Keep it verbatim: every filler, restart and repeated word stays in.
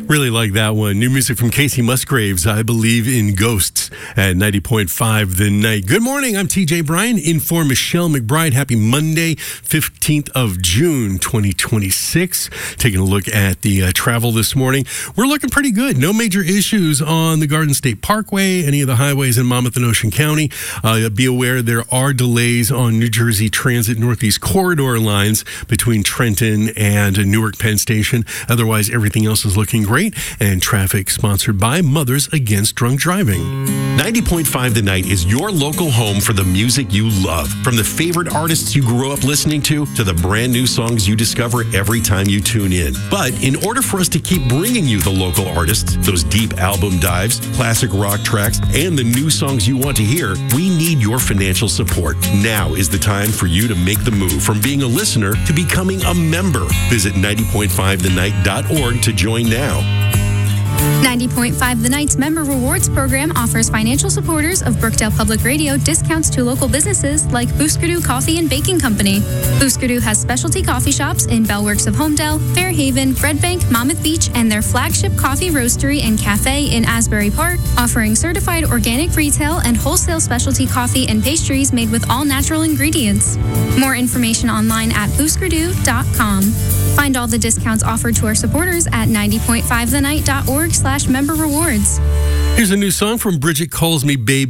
Really like that one. New music from Casey Musgraves, I Believe in Ghosts, at ninety point five The Night. Good morning, I'm T J Bryan, in for Michelle McBride. Happy Monday, fifteenth of June, twenty twenty-six. Taking a look at the uh, travel this morning. We're looking pretty good. No major issues on the Garden State Parkway, any of the highways in Monmouth and Ocean County. Uh, be aware there are delays on New Jersey Transit Northeast Corridor lines between Trenton and Newark Penn Station. Otherwise, everything else is looking great. And traffic sponsored by Mothers Against Drunk Driving. ninety point five The Night is your local home for the music you love. From the favorite artists you grew up listening to, to the brand new songs you discover every time you tune in. But in order for us to keep bringing you the local artists, those deep album dives, classic rock tracks, and the new songs you want to hear, we need your financial support. Now is the time for you to make the move from being a listener to becoming a member. Visit ninety point five the night dot org to join now. ninety point five The Night's Member Rewards Program offers financial supporters of Brookdale Public Radio discounts to local businesses like Booskerdoo Coffee and Baking Company. Booskerdoo has specialty coffee shops in Bellworks of Homedale, Fairhaven, Red Bank, Monmouth Beach, and their flagship coffee roastery and cafe in Asbury Park, offering certified organic retail and wholesale specialty coffee and pastries made with all natural ingredients. More information online at booskerdoo dot com. Find all the discounts offered to our supporters at ninety point five the night dot org slash member rewards. Here's a new song from Bridget Calls Me Baby.